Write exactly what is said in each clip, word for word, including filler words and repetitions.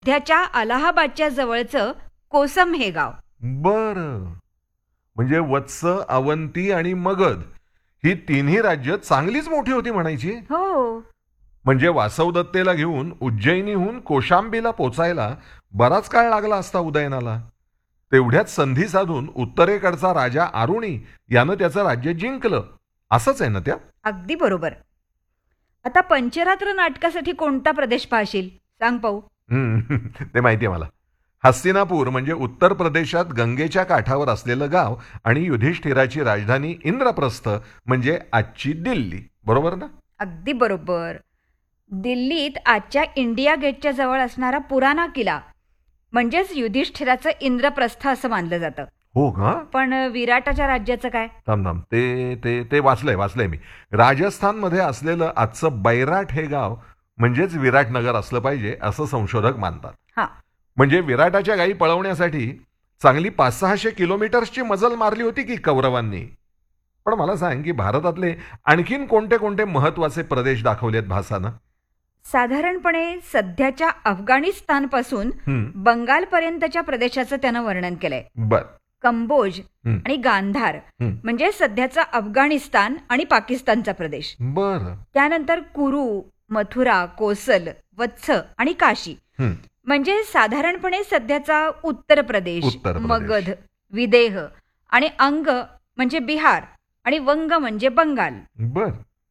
सध्याच्या अलाहाबादच्या जवळचं कोसम हे गाव. बर, म्हणजे वत्स, अवंती आणि मगध ही तिन्ही राज्य चांगलीच मोठी होती म्हणायची. हो, म्हणजे वासवदत्तेला घेऊन उज्जैनीहून कोशांबीला पोचायला बराच काळ लागला असता उदयनाला. तेवढ्यात संधी साधून उत्तरेकडचा राजा आरुणी यानं त्याचं राज्य जिंकलं, असंच आहे ना त्या? अगदी बरोबर. आता पंचरात्र नाटकासाठी कोणता प्रदेश पाहशील सांग पाहू. हम्म, ते माहिती आहे मला. हस्तिनापूर म्हणजे उत्तर प्रदेशात गंगेच्या काठावर असलेलं गाव आणि युधिष्ठिराची राजधानी इंद्रप्रस्थ म्हणजे आजची दिल्ली, बरोबर ना? अगदी बरोबर. दिल्लीत आजच्या इंडिया गेटच्या जवळ असणारा पुराणा किल्ला म्हणजेच युधिष्ठिराचं इंद्रप्रस्थ असं मानलं जातं. हो का? पण विराटाच्या राज्याचं काय? थांब थांब ते ते ते वाचलंय वाचलंय मी. राजस्थानमध्ये असलेलं आजचं बैराट हे गाव म्हणजेच विराटनगर असलं पाहिजे असं संशोधक मानतात. हा, म्हणजे विराटाच्या गायी पळवण्यासाठी चांगली पाच सहाशे किलोमीटर्सची मजल मारली होती की कौरवांनी. पण मला सांग की भारतातले आणखीन कोणते कोणते महत्वाचे प्रदेश दाखवलेत भासानं? साधारणपणे सध्याच्या अफगाणिस्तानपासून हम्म, बंगालपर्यंतच्या प्रदेशाचं त्यानं वर्णन केलंय. बर. कंबोज हम्म, आणि गांधार हम्म, म्हणजे सध्याचा अफगाणिस्तान आणि पाकिस्तानचा प्रदेश. बर. त्यानंतर कुरू, मथुरा, कोसल, वत्स आणि काशी हम्म, म्हणजे साधारणपणे सध्याचा उत्तर प्रदेश, उत्तर प्रदेश. मगध, विदेह आणि अंग म्हणजे बिहार आणि वंग म्हणजे बंगाल. बर.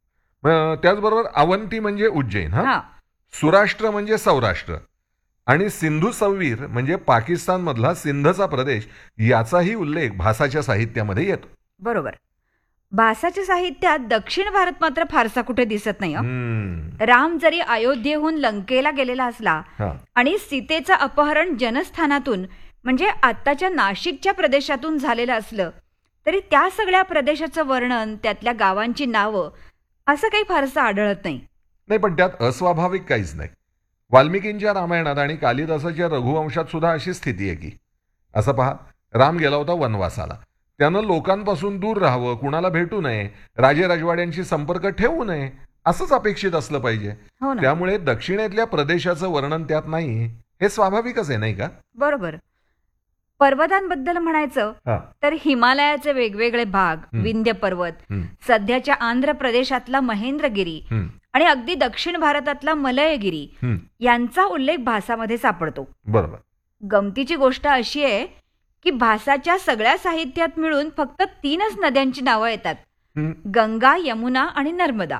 मग त्याचबरोबर अवंती म्हणजे उज्जैन, हा, हा, सुराष्ट्र म्हणजे सौराष्ट्र आणि सिंधू सव्वीर म्हणजे पाकिस्तान मधला सिंधचा प्रदेश याचाही उल्लेख भासाच्या साहित्यामध्ये येतो. बरोबर. भासाच्या साहित्यात दक्षिण भारत मात्र फारसा कुठे दिसत नाही. हं. हम्म, राम जरी अयोध्येहून लंकेला गेलेला असला हा, आणि सीतेचं अपहरण जनस्थानातून म्हणजे आत्ताच्या नाशिकच्या प्रदेशातून झालेलं असलं तरी त्या सगळ्या प्रदेशाचं वर्णन, त्यातल्या गावांची नावं असं काही फारसं आढळत नाही. नाही, पण त्यात अस्वाभाविक काहीच नाही. वाल्मिकींच्या रामायणात आणि कालिदासाच्या रघुवंशात सुद्धा अशी स्थिती आहे की, असं पहा, राम गेला होता वनवासाला. त्यानं लोकांपासून दूर राहावं, कुणाला भेटू नये, राजे राजवाड्यांशी संपर्क ठेवू नये, असंच अपेक्षित असलं पाहिजे. हो ना. त्यामुळे दक्षिणेतल्या प्रदेशाचं वर्णन त्यात नाही हे स्वाभाविकच आहे, नाही का? बरोबर. पर्वतांबद्दल म्हणायचं हा. तर हिमालयाचे वेगवेगळे भाग, हं. विंध्य पर्वत, हं, सध्याच्या आंध्र प्रदेशातला महेंद्रगिरी हं, आणि अगदी दक्षिण भारतातला मलयगिरी हं. यांचा उल्लेख भासामध्ये सापडतो. बरोबर. गमतीची गोष्ट अशी आहे की भासाच्या सगळ्या साहित्यात मिळून फक्त तीनच नद्यांची नावं येतात: हं. गंगा, यमुना आणि नर्मदा.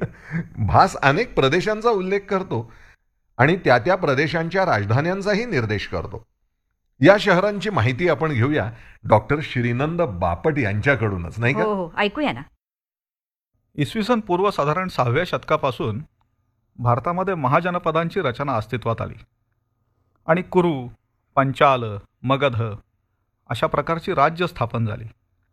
भास अनेक प्रदेशांचा उल्लेख करतो आणि त्या त्या प्रदेशांच्या राजधान्यांचाही निर्देश करतो. या शहरांची माहिती आपण घेऊया डॉक्टर श्रीनंद बापट यांच्याकडूनच, नाही हो का? हो, ऐकूया ना. इसवी सन पूर्व साधारण सहाव्या शतकापासून भारतामध्ये महाजनपदांची रचना अस्तित्वात आली आणि कुरु, पंचाल, मगध अशा प्रकारची राज्य स्थापन झाली.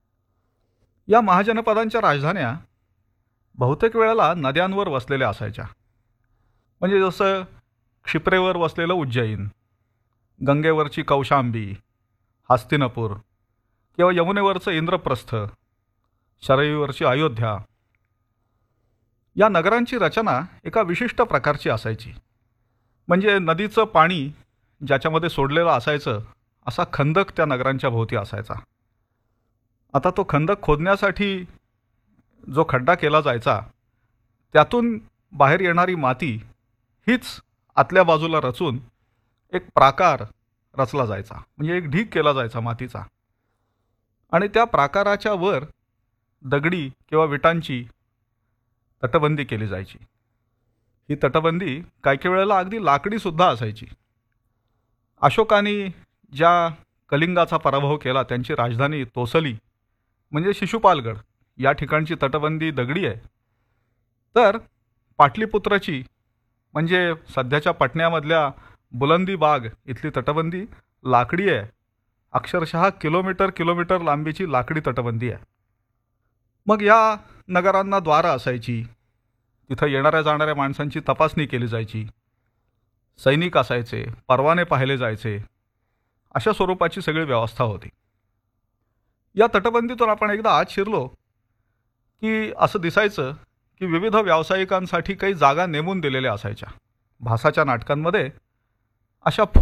या महाजनपदांच्या राजधान्या बहुतेक वेळेला नद्यांवर वसलेल्या असायच्या. म्हणजे जसं क्षिप्रेवर वसलेलं उज्जैन, गंगेवरची कौशांबी, हस्तिनापूर किंवा यमुनेवरचं इंद्रप्रस्थ, शरयूवरची अयोध्या. या नगरांची रचना एका विशिष्ट प्रकारची असायची. म्हणजे नदीचं पाणी ज्याच्यामध्ये सोडलेलं असायचं असा खंदक त्या नगरांच्या भोवती असायचा. आता तो खंदक खोदण्यासाठी जो खड्डा केला जायचा त्यातून बाहेर येणारी माती हीच आतल्या बाजूला रचून एक प्राकार रचला जायचा, म्हणजे एक ढीग केला जायचा मातीचा. आणि त्या प्राकाराच्या वर दगडी किंवा विटांची तटबंदी केली जायची. ही तटबंदी काही काही वेळेला अगदी लाकडीसुद्धा असायची. अशोकाने ज्या कलिंगाचा पराभव केला त्यांची राजधानी तोसली म्हणजे शिशुपालगड या ठिकाणची तटबंदी दगडी आहे. तर पाटलीपुत्राची म्हणजे सध्याच्या पटण्यामधल्या बुलंदी बाग इथली तटबंदी लाकडी आहे. अक्षरशः किलोमीटर किलोमीटर लांबीची लाकडी तटबंदी आहे. मग या नगरांना द्वारं असायची, तिथं येणाऱ्या जाणाऱ्या माणसांची तपासणी केली जायची, सैनिक असायचे, परवाने पाहिले जायचे, अशा स्वरूपाची सगळी व्यवस्था होती. या तटबंदीतून आपण एकदा आत शिरलो की असं दिसायचं की विविध व्यावसायिकांसाठी काही जागा नेमून दिलेल्या असायच्या. भासाच्या नाटकांमध्ये अशा